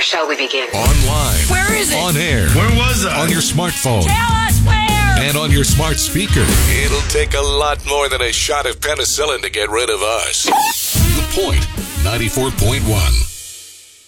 shall we begin? Online. Where is it? On air. Where was I? On your smartphone. Tell us where! And on your smart speaker. It'll take a lot more than a shot of penicillin to get rid of us. The Point 94.1.